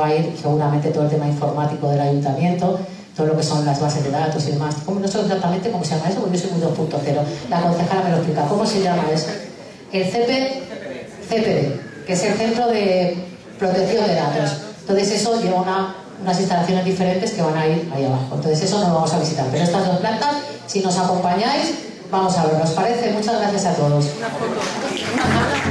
va a ir seguramente todo el tema informático del ayuntamiento, todo lo que son las bases de datos y demás. No sé exactamente cómo se llama eso, porque yo soy muy 2.0. La concejala me lo explica. ¿Cómo se llama eso? El CPD, que es el Centro de Protección de Datos. Entonces eso lleva unas instalaciones diferentes que van a ir ahí abajo. Entonces eso no lo vamos a visitar. Pero estas dos plantas, si nos acompañáis, vamos a ver. ¿Os parece? Muchas gracias a todos.